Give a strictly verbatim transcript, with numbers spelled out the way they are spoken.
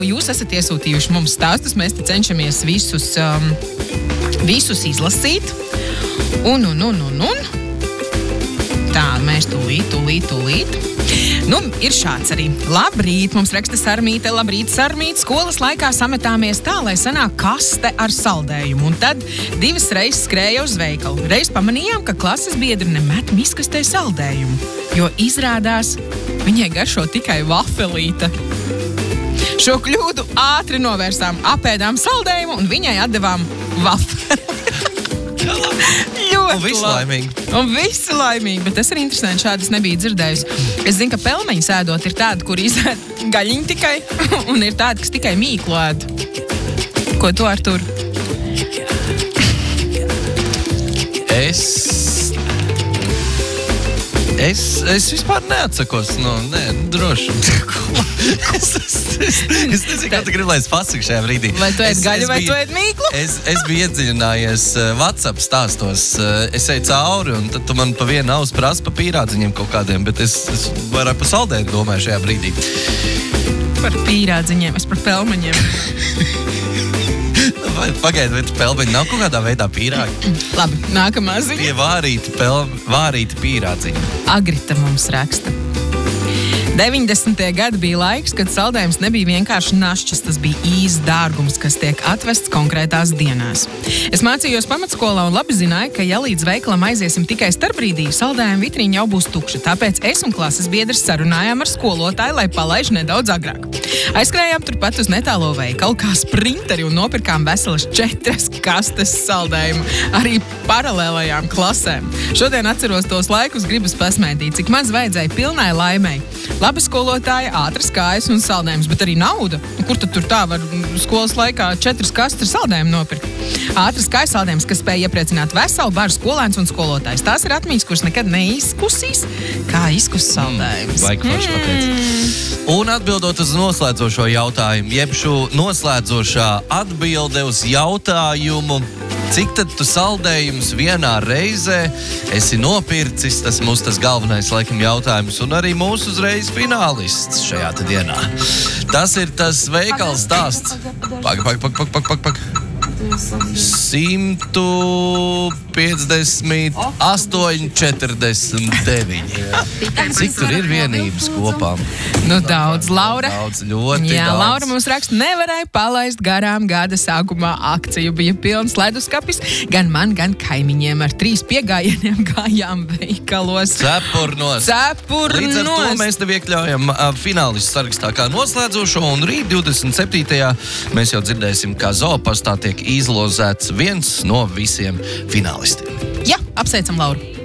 Jūs esat iesūtījuši mums stāstus, mēs te cenšamies visus, um, visus izlasīt. Un, un, un, un, un. Tā, mēs tūlīt, tūlīt, tūlīt. Nu, ir šāds arī. Labrīt, mums raksta Sarmīte, labrīt, Sarmīte. Skolas laikā sametāmies tā, lai sanāk kaste ar saldējumu. Un tad divas reizes skrēja uz veikalu. Reiz pamanījām, ka klases biedri nemet miskastē saldējumu, jo izrādās viņai garšo tikai vafelīte. Šo kļūdu ātri novērsām, apēdām saldējumu un viņai atdevām vafeli. Ļoti un visi laimīgi. Un visi laimīgi, bet tas ir interesanti, šādas nebija dzirdējusi. Es zinu, ka pelmeņus ēdot ir tāda, kur izēd gaļiņu tikai, un ir tāda, kas tikai mīklu ēd. Ko tu, Artur? Es... Es, es vispār neatsakos, no, nē, droši. es, es, es, es nezinu, kā tu gribi, lai es pasaku šajā brīdī. Vai tu ēd Es- gaļu, es vai biju- tu ēd mīklu? Es, es biju iedziļinājies uh, WhatsApp stāstos. Uh, es eju cauri, un tad tu man pa vienu ausu prasi pa pīrādziņiem kaut kādiem, bet es, es vairāk pa saldējumu domāju šajā brīdī. Par pīrādziņiem, es par pelmeņiem. Vai, pagaidi, vai tu pelmeņi nav kaut kādā veidā pīrāgi? Labi, nākamā ziņa. Tie vārīti, pel, vārīti pīrādziņi. Agrita mums raksta. deviņdesmitie gadi bija laiks, kad saldējums nebija vienkārši našķis, tas bija īsts dārgums, kas tiek atvests konkrētās dienās. Es mācījos pamatskolā un labi zināju, ka ja līdz veikalam aiziesim tikai starpbrīdī, saldējuma vitrīņa jau būs tukša, tāpēc es un klases biedrs sarunājām ar skolotāju, lai palaiž nedaudz agrāk. Aizskrējām turpat uz netālo veikalu kā sprinteri un nopirkām veselas četras kastes saldējumu arī paralēlajām klasēm. Šodien atceros tos laikus, gribas pasmētīt, cik maz vajadzēja pilnai laimei. Labi skolotāja, ātras kājas un saldējums, bet arī nauda. Kur tad tur tā var skolas laikā četras kastes saldējumu nopirkt? Ātras kājas saldējums, kas spēja iepriecināt veselu bažu skolēns un skolotājs. Tās ir atmiņas, kuras nekad neizkusīs, kā izkus saldējums. Vajag forši pateikt. Un atbildot uz noslēdzošo jautājumu, jeb šo noslēdzošā atbilde uz jautājumu, cik tad tu saldējumus vienā reizē esi nopircis, tas mūsu tas galvenais laikam jautājums, un arī mūsu uzreiz finālists šajā te dienā. Tas ir tas veikals stāsts. Pag, pag, pag, pag, pag, pag, pag. Simtu piecdesmit astoņi, četrdesmit deviņi. Cik tur ir vienības kopā? Nu, daudz, Laura. Daudz, ļoti Jā, daudz. Laura mums raksta, nevarēja palaist garām gada sākumā akciju. Bija pilns leduskapis, gan man, gan kaimiņiem ar trīs piegājieniem gājām veikalos. Cepurnos. Cepurnos. Līdz ar to mēs tev iekļaujam uh, finālistu sarakstā kā noslēdzošo, un rīt divdesmit septītajā mēs jau dzirdēsim, kā zoopastā tiek izlozēts viens no visiem finālistiem. Jā, apsveicam Lauru.